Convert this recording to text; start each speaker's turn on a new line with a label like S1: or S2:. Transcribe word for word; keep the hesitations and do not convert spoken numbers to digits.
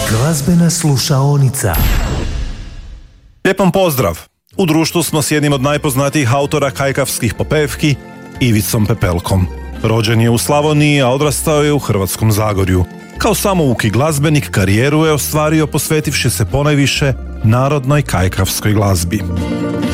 S1: Glazbena slušaonica.
S2: Lijepom pozdrav! U društvu smo s jednim od najpoznatijih autora kajkavskih popevki, Ivicom Pepelkom. Rođen je u Slavoniji, a odrastao je u Hrvatskom Zagorju. Kao samouki glazbenik karijeru je ostvario posvetivši se ponajviše narodnoj kajkavskoj glazbi.